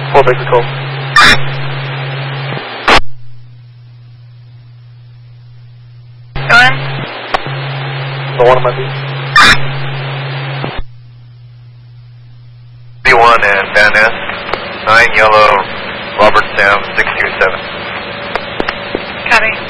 Full big control. Go in. The one on my beat. B1 and Van Ness. 9 yellow, Robert Sam 627. Copy.